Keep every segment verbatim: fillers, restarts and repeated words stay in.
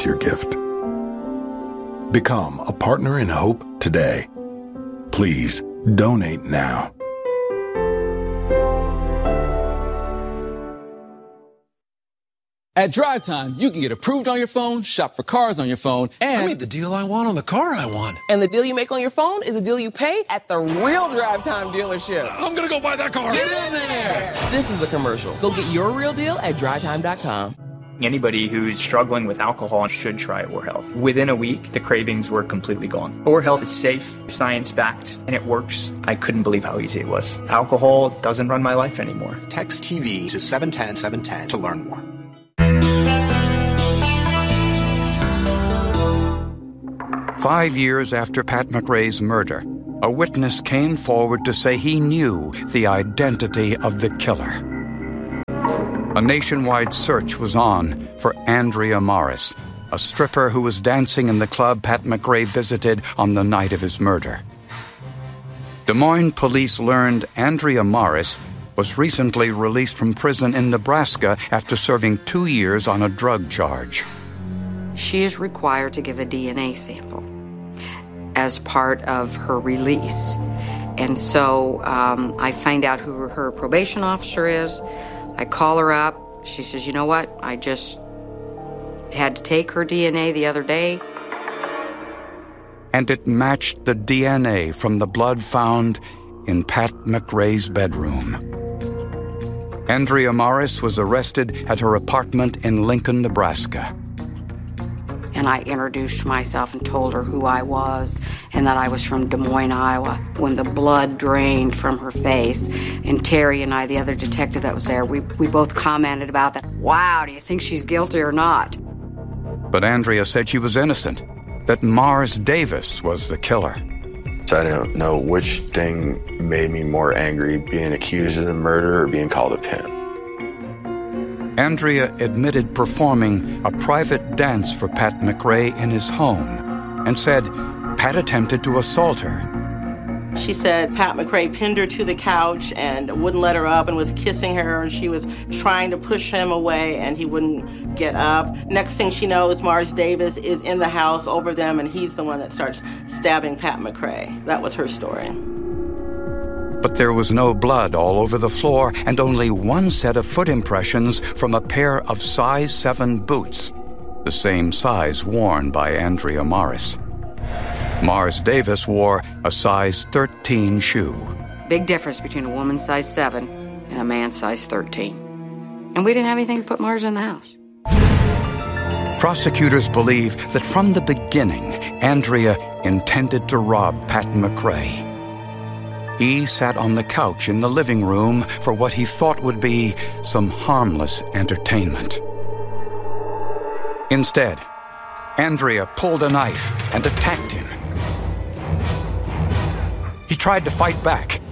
Protect your gift. Become a partner in hope today. Please donate now. At Drive Time, you can get approved on your phone, shop for cars on your phone, and... I made the deal I want on the car I want. And the deal you make on your phone is a deal you pay at the real Drive Time dealership. I'm gonna go buy that car. Get in there. This is a commercial. Go get your real deal at drive time dot com. Anybody who's struggling with alcohol should try Or Health. Within a week, the cravings were completely gone. Or Health is safe, science-backed, and it works. I couldn't believe how easy it was. Alcohol doesn't run my life anymore. Text T V to seven one zero seven one zero to learn more. Five years after Pat McRae's murder, a witness came forward to say he knew the identity of the killer. A nationwide search was on for Andrea Morris, a stripper who was dancing in the club Pat McRae visited on the night of his murder. Des Moines police learned Andrea Morris was recently released from prison in Nebraska after serving two years on a drug charge. She is required to give a D N A sample as part of her release. And so um, I find out who her probation officer is. I call her up. She says, you know what? I just had to take her D N A the other day. And it matched the D N A from the blood found in Pat McRae's bedroom. Andrea Morris was arrested at her apartment in Lincoln, Nebraska. And I introduced myself and told her who I was and that I was from Des Moines, Iowa. When the blood drained from her face, and Terry and I, the other detective that was there, we, we both commented about that. Wow, do you think she's guilty or not? But Andrea said she was innocent, that Mars Davis was the killer. So I don't know which thing made me more angry, being accused of the murder or being called a pimp. Andrea admitted performing a private dance for Pat McRae in his home and said Pat attempted to assault her. She said Pat McRae pinned her to the couch and wouldn't let her up and was kissing her, and she was trying to push him away and he wouldn't get up. Next thing she knows, Mars Davis is in the house over them and he's the one that starts stabbing Pat McRae. That was her story. But there was no blood all over the floor and only one set of foot impressions from a pair of size seven boots, the same size worn by Andrea Morris. Mars Davis wore a size thirteen shoe. Big difference between a woman's size seven and a man's size thirteen. And we didn't have anything to put Mars in the house. Prosecutors believe that from the beginning, Andrea intended to rob Pat McRae. He sat on the couch in the living room for what he thought would be some harmless entertainment. Instead, Andrea pulled a knife and attacked him. He tried to fight back.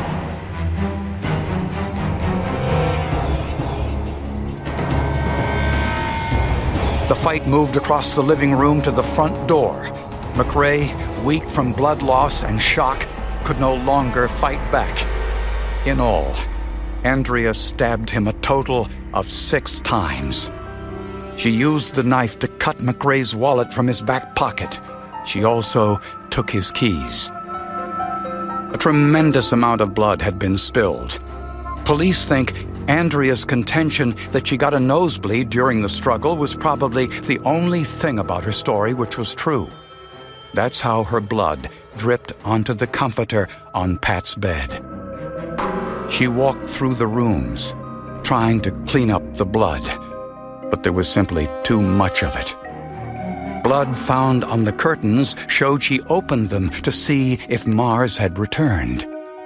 The fight moved across the living room to the front door. McRae, weak from blood loss and shock, could no longer fight back. In all, Andrea stabbed him a total of six times. She used the knife to cut McRae's wallet from his back pocket. She also took his keys. A tremendous amount of blood had been spilled. Police think Andrea's contention that she got a nosebleed during the struggle was probably the only thing about her story which was true. That's how her blood dripped onto the comforter on Pat's bed. She walked through the rooms, trying to clean up the blood, but there was simply too much of it. Blood found on the curtains showed she opened them to see if Mars had returned.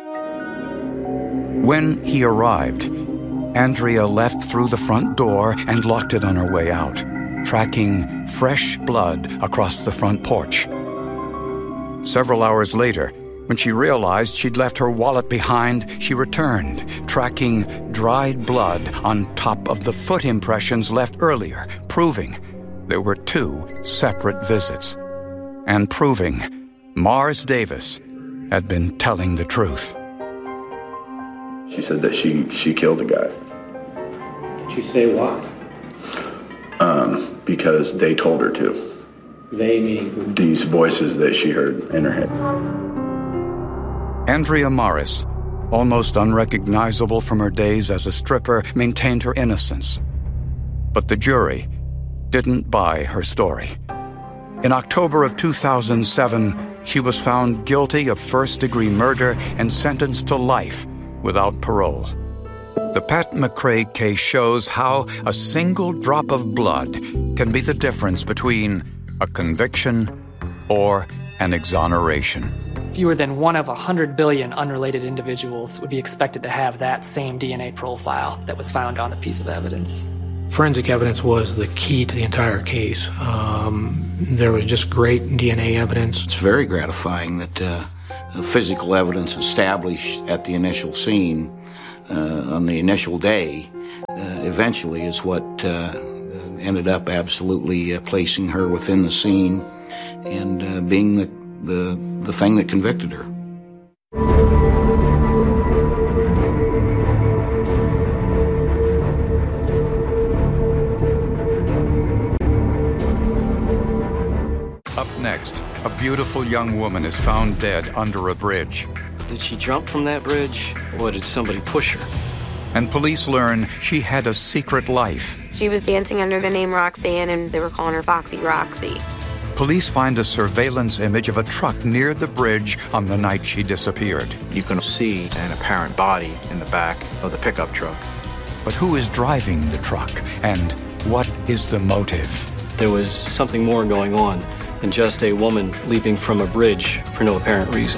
When he arrived, Andrea left through the front door and locked it on her way out, tracking fresh blood across the front porch. Several hours later, when she realized she'd left her wallet behind, she returned, tracking dried blood on top of the foot impressions left earlier, proving there were two separate visits, and proving Mars Davis had been telling the truth. She said that she, she killed the guy. Did she say what? Um, um, because they told her to. They meaning who? These voices that she heard in her head. Andrea Morris, almost unrecognizable from her days as a stripper, maintained her innocence. But the jury didn't buy her story. In October of two thousand seven, she was found guilty of first-degree murder and sentenced to life without parole. The Pat McRae case shows how a single drop of blood can be the difference between a conviction or an exoneration. Fewer than one of one hundred billion unrelated individuals would be expected to have that same D N A profile that was found on the piece of evidence. Forensic evidence was the key to the entire case. Um, there was just great D N A evidence. It's very gratifying that uh, physical evidence established at the initial scene uh, on the initial day uh, eventually is what uh, ended up absolutely uh, placing her within the scene and uh, being the, the, the thing that convicted her. Up next, a beautiful young woman is found dead under a bridge. Did she jump from that bridge, or did somebody push her? And police learn she had a secret life. She was dancing under the name Roxanne, and they were calling her Foxy Roxy. Police find a surveillance image of a truck near the bridge on the night she disappeared. You can see an apparent body in the back of the pickup truck. But who is driving the truck, and what is the motive? There was something more going on than just a woman leaping from a bridge for no apparent reason.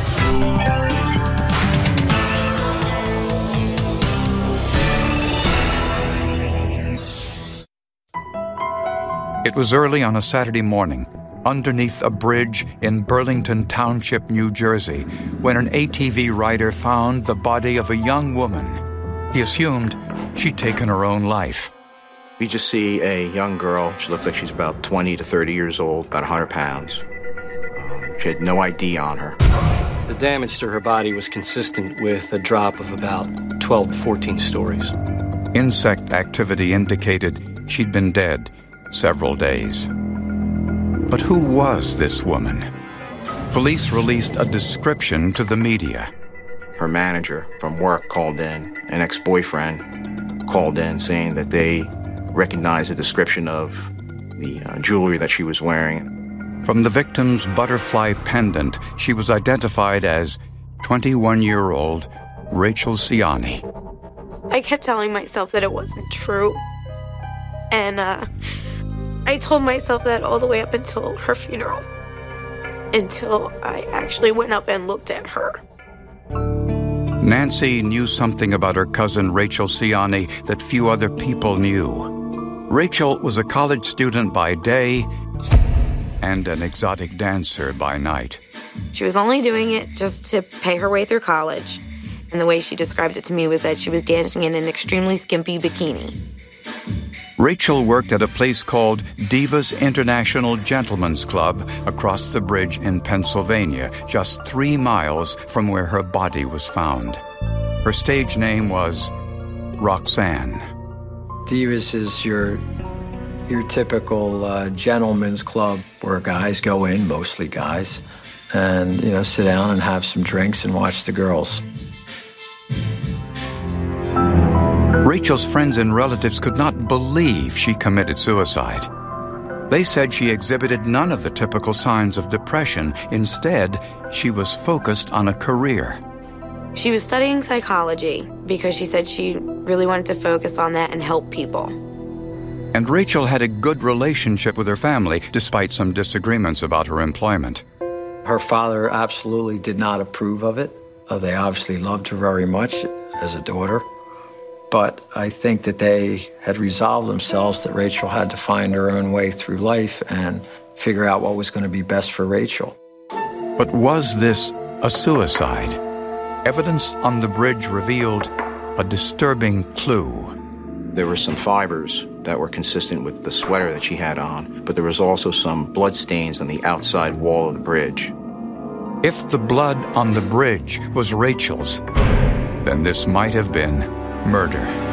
It was early on a Saturday morning, underneath a bridge in Burlington Township, New Jersey, when an A T V rider found the body of a young woman. He assumed she'd taken her own life. We just see a young girl. She looks like she's about twenty to thirty years old, about one hundred pounds. Um, she had no I D on her. The damage to her body was consistent with a drop of about twelve to fourteen stories. Insect activity indicated she'd been dead several days. But who was this woman? Police released a description to the media. Her manager from work called in, an ex-boyfriend called in saying that they recognized the description of the uh, jewelry that she was wearing. From the victim's butterfly pendant, she was identified as twenty-one-year-old Rachel Ciani. I kept telling myself that it wasn't true. And uh, I told myself that all the way up until her funeral. Until I actually went up and looked at her. Nancy knew something about her cousin Rachel Ciani that few other people knew. Rachel was a college student by day and an exotic dancer by night. She was only doing it just to pay her way through college. And the way she described it to me was that she was dancing in an extremely skimpy bikini. Rachel worked at a place called Divas International Gentlemen's Club across the bridge in Pennsylvania, just three miles from where her body was found. Her stage name was Roxanne. Divas is your your typical uh, gentleman's club where guys go in, mostly guys, and you know sit down and have some drinks and watch the girls. Rachel's friends and relatives could not believe she committed suicide. They said she exhibited none of the typical signs of depression. Instead, she was focused on a career. She was studying psychology because she said she really wanted to focus on that and help people. And Rachel had a good relationship with her family, despite some disagreements about her employment. Her father absolutely did not approve of it. Uh, they obviously loved her very much as a daughter. But I think that they had resolved themselves that Rachel had to find her own way through life and figure out what was going to be best for Rachel. But was this a suicide? Evidence on the bridge revealed a disturbing clue. There were some fibers that were consistent with the sweater that she had on, but there was also some blood stains on the outside wall of the bridge. If the blood on the bridge was Rachel's, then this might have been murder.